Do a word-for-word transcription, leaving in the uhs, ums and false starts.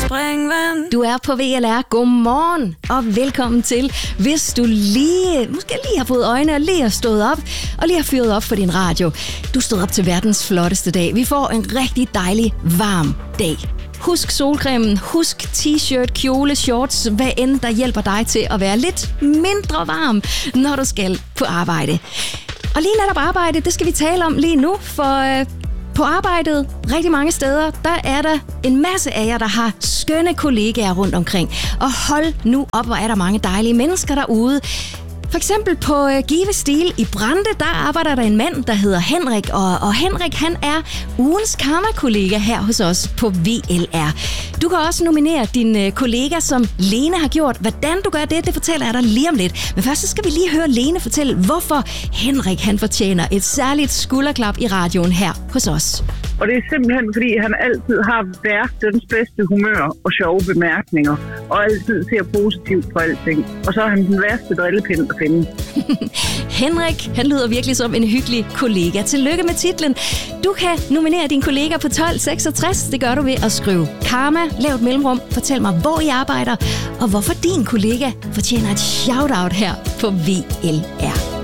springvand. Du er på V L R. Godmorgen og velkommen til. Hvis du lige, måske lige har fået øjne og lige har stået op, og lige har fyret op for din radio. Du stod op til verdens flotteste dag. Vi får en rigtig dejlig, varm dag. Husk solcremen, husk t-shirt, kjole, shorts, hvad end der hjælper dig til at være lidt mindre varm, når du skal på arbejde. Og lige netop arbejde, det skal vi tale om lige nu, for øh, på arbejdet rigtig mange steder, der er der en masse af jer, der har skønne kollegaer rundt omkring. Og hold nu op, hvor er der mange dejlige mennesker derude. For eksempel på uh, Give Stil i Brande, der arbejder der en mand, der hedder Henrik. Og, og Henrik, han er ugens karma-kollega her hos os på V L R. Du kan også nominere din uh, kollega, som Lene har gjort. Hvordan du gør det, det fortæller jeg dig lige om lidt. Men først så skal vi lige høre Lene fortælle, hvorfor Henrik han fortjener et særligt skulderklap i radioen her hos os. Og det er simpelthen, fordi han altid har verdens bedste humør og sjove bemærkninger, og altid ser positivt på alting. Og så er han den værste drillepind at finde. Henrik, han lyder virkelig som en hyggelig kollega. Tillykke med titlen. Du kan nominere din kollega på tolv seksogtres. Det gør du ved at skrive Karma, lav et mellemrum, fortæl mig, hvor I arbejder, og hvorfor din kollega fortjener et shout-out her på V L R.